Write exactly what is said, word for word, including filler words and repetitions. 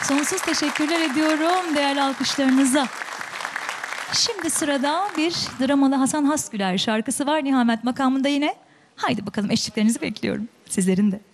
Sonsuz teşekkürler ediyorum değerli alkışlarınıza. Şimdi sırada bir dramalı Hasan Hasgüler şarkısı var Nihamet makamında yine. Haydi bakalım eşliklerinizi bekliyorum sizlerin de.